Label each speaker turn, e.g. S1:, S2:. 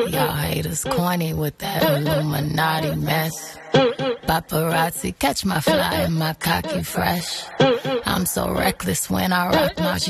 S1: Y'all haters corny with that Illuminati mess. Paparazzi catch my fly and my cocky fresh. I'm so reckless when I rock my